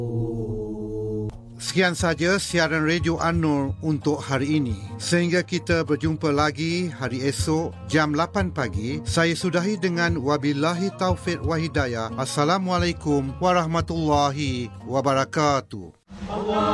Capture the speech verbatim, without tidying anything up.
Sekian saja siaran Radio An-Nur untuk hari ini. Sehingga kita berjumpa lagi hari esok jam lapan pagi, saya sudahi dengan wabillahi taufiq wa hidayah. Assalamualaikum warahmatullahi wabarakatuh.